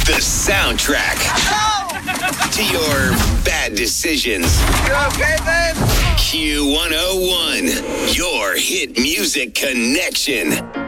The soundtrack to your bad decisions. You okay, man? Q101, your hit music connection.